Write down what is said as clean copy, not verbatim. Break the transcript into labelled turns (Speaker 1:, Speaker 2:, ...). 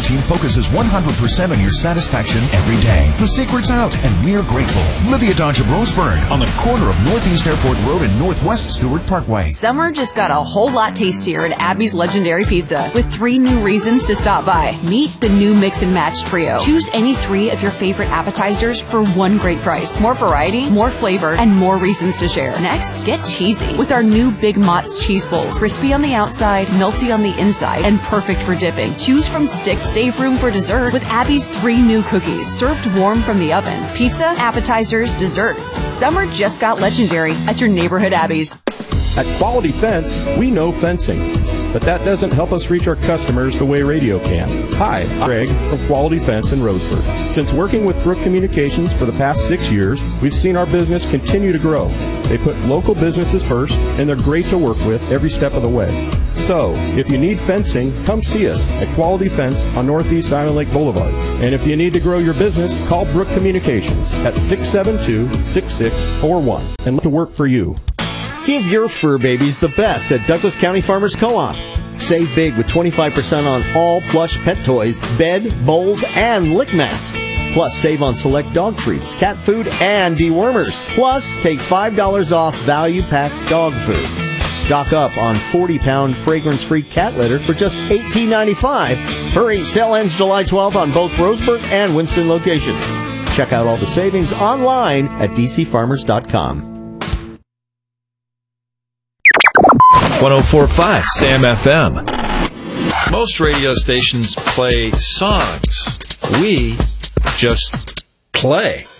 Speaker 1: team focuses 100% on your satisfaction every day. The secret's out, and we're grateful. Livia Dodge of Roseburg, on the corner of Northeast Airport Road and Northwest Stewart Parkway.
Speaker 2: Summer just got a whole lot tastier at Abby's Legendary Pizza, with 3 new reasons to stop by. Meet the new Mix and Match Trio. Choose any 3 of your favorite appetizers for one great price. More variety, more flavor, and more reasons to share. Next, get cheesy with our new Big Mott's cheese bowls. Crispy on the outside, melty on the inside, and perfect for dipping. Choose from stick, save room for dessert with Abby's 3 new cookies, served warm from the oven. Pizza, appetizers, dessert. Summer just got legendary at your neighborhood Abby's.
Speaker 3: At Quality Fence, we know fencing, but that doesn't help us reach our customers the way radio can. Hi, I'm Greg from Quality Fence in Roseburg. Since working with Brook Communications for the past 6 years, we've seen our business continue to grow. They put local businesses first, and they're great to work with every step of the way. So, if you need fencing, come see us at Quality Fence on Northeast Island Lake Boulevard. And if you need to grow your business, call Brook Communications at 672-6641 and let it work for you.
Speaker 4: Give your fur babies the best at Douglas County Farmers Co-op. Save big with 25% on all plush pet toys, bed, bowls, and lick mats. Plus, save on select dog treats, cat food, and dewormers. Plus, take $5 off value-packed dog food. Stock up on 40-pound fragrance-free cat litter for just $18.95. Hurry, sale ends July 12th on both Roseburg and Winston locations. Check out all the savings online at dcfarmers.com.
Speaker 5: 104.5 Sam FM. Most radio stations play songs. We just play.